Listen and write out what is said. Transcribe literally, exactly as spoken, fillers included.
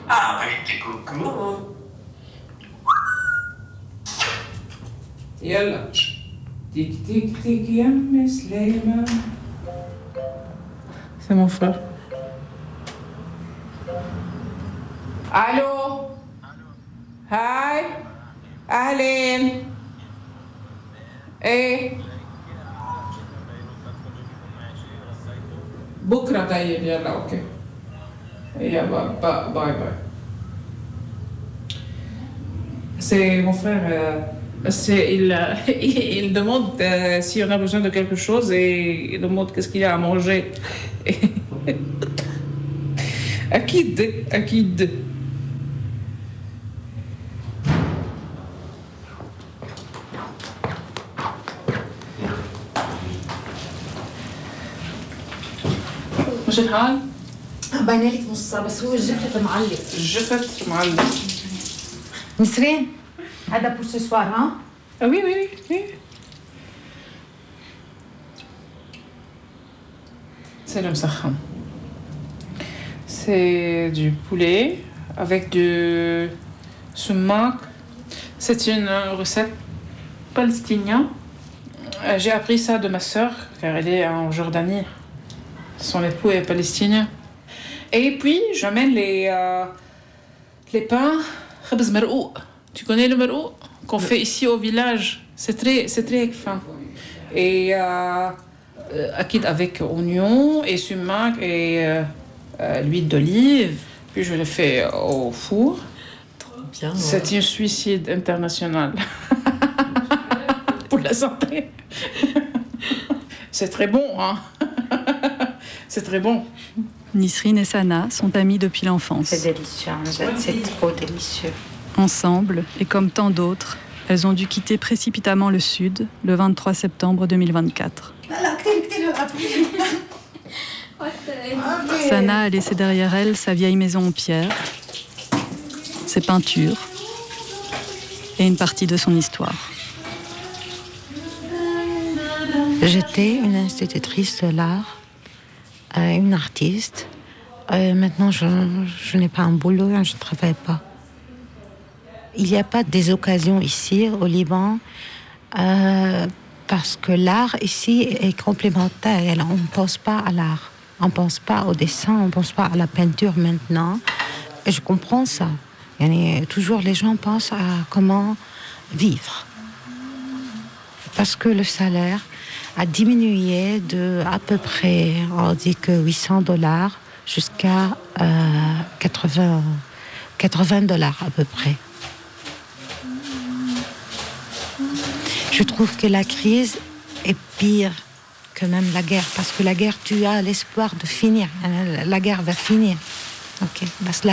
Ah, petit coucou. يلا تيك تيك تيك يا ام سليمان. C'est mon frère. الو هاي اهلين. ايه بكره طيب يلا اوكي. يلا باي باي. C'est mon frère. Euh, c'est, il, il demande euh, si on a besoin de quelque chose et il demande qu'est-ce qu'il y a à manger. أكيد أكيد. مش الحال؟ باينه لك نصها بس هو الجفت معلق. الجفت معلق. نسرين هذا بور سو سوار ها؟ Ah oui oui oui. C'est le msakhan. C'est du poulet avec du sumac. C'est une recette palestinienne. J'ai appris ça de ma sœur car elle est en Jordanie. Son époux est palestinien. Et puis j'amène les euh, les pains khbz marou. Tu connais le marou qu'on fait ici au village? C'est très c'est très fin. Et euh, akid avec oignon et sumac et euh, euh, l'huile d'olive. Puis je le fais au four. Trop bien. C'est ouais. Un suicide international. Pour la santé. C'est très bon, hein. C'est très bon. Nisrine et Sana sont amies depuis l'enfance. C'est délicieux, c'est trop délicieux. Ensemble, et comme tant d'autres, elles ont dû quitter précipitamment le Sud le vingt-trois septembre deux mille vingt-quatre. Sana a laissé derrière elle sa vieille maison en pierre, ses peintures et une partie de son histoire. J'étais une institutrice de l'art, euh, une artiste. Euh, maintenant, je, je n'ai pas un boulot, hein, je ne travaille pas. Il n'y a pas des occasions ici, au Liban, euh, parce que l'art ici est complémentaire. On ne pense pas à l'art, on ne pense pas au dessin, on ne pense pas à la peinture maintenant. Et je comprends ça. Et toujours, les gens pensent à comment vivre. Parce que le salaire a diminué de à peu près, on dit que huit cents dollars jusqu'à euh, quatre-vingts dollars à peu près. Je trouve que la crise est pire que même la guerre, parce que la guerre, tu as l'espoir de finir. La guerre va finir. Ok, بس